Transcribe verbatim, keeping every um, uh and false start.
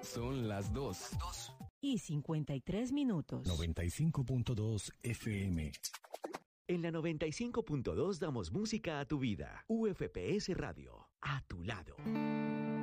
Son las dos. Y cincuenta y tres minutos. noventa y cinco punto dos F M. En la noventa y cinco punto dos damos música a tu vida. U F P S Radio, a tu lado.